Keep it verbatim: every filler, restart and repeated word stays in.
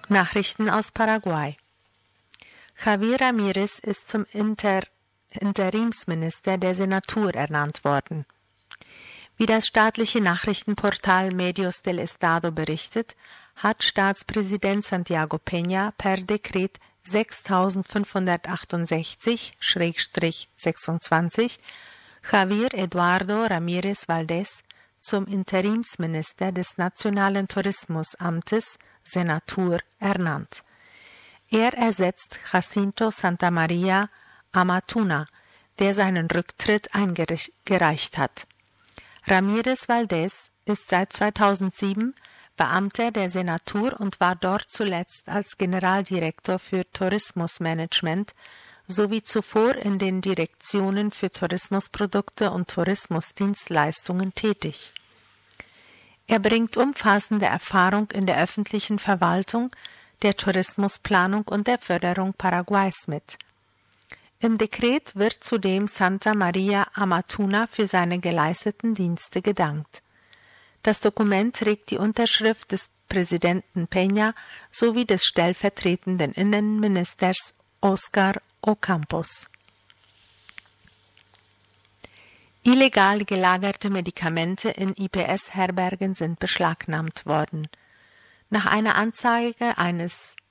Nachrichten aus Paraguay. Javier Ramírez ist zum Inter Interimsminister der Senatur ernannt worden. Wie das staatliche Nachrichtenportal Medios del Estado berichtet, hat Staatspräsident Santiago Peña per Dekret sechstausendfünfhundertachtundsechzig sechsundzwanzig Javier Eduardo Ramírez Valdés zum Interimsminister des Nationalen Tourismusamtes Senatur ernannt. Er ersetzt Jacinto Santamaría Amatuna, der seinen Rücktritt eingereicht hat. Ramírez Valdés ist seit zweitausendsieben Beamter der Senatur und war dort zuletzt als Generaldirektor für Tourismusmanagement sowie zuvor in den Direktionen für Tourismusprodukte und Tourismusdienstleistungen tätig. Er bringt umfassende Erfahrung in der öffentlichen Verwaltung, der Tourismusplanung und der Förderung Paraguays mit. Im Dekret wird zudem Santamaría Amatuna für seine geleisteten Dienste gedankt. Das Dokument trägt die Unterschrift des Präsidenten Peña sowie des stellvertretenden Innenministers Oscar Ocampos. Illegal gelagerte Medikamente in I P S-Herbergen sind beschlagnahmt worden. Nach einer Anzeige eines